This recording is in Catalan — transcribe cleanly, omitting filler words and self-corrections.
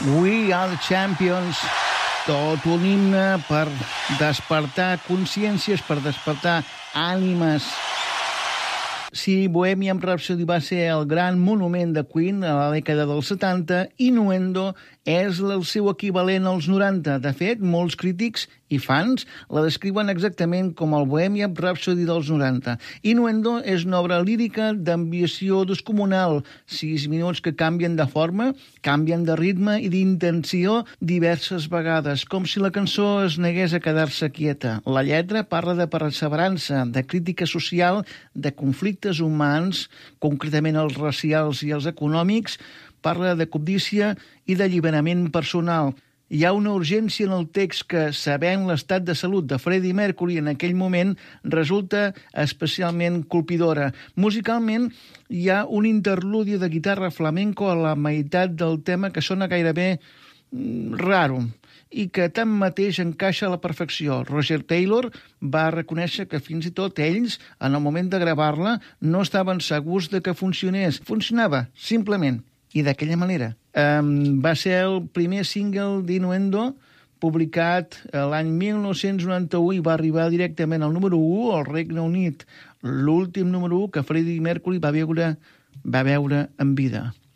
We are the champions. Tot un himne per despertar consciències, per despertar ànimes. Si Bohemian Rhapsody va ser el gran monument de Queen a la dècada dels 70, Innuendo és el seu equivalent als 90. De fet, molts crítics i fans la descriuen exactament com el Bohemian Rhapsody dels 90. Innuendo és una obra lírica d'ambició descomunal, 6 minuts que canvien de forma, canvien de ritme i d'intenció diverses vegades, com si la cançó es negués a quedar-se quieta. La lletra parla de perseverança, de crítica social, de conflictes humans, concretament els racials i els econòmics, parla de cobdícia i d'alliberament personal. Hi ha una urgència en el text que, sabent l'estat de salut de Freddie Mercury en aquell moment, resulta especialment colpidora. Musicalment, hi ha un interludi de guitarra flamenco a la meitat del tema que sona gairebé raro i que tanmateix encaixa a la perfecció. Roger Taylor va reconèixer que fins i tot ells, en el moment de gravar-la, no estaven segurs de que funcionés. Funcionava, simplement. I d'aquella manera. Va ser el primer single d'Innuendo publicat l'any 1991 i va arribar directament al número 1 al Regne Unit, l'últim número 1 que Freddie Mercury va veure en vida.